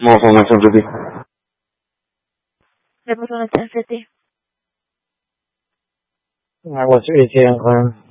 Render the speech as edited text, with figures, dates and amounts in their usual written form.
More information, Ruby. Representative 1050. What's your ETA on Clarence?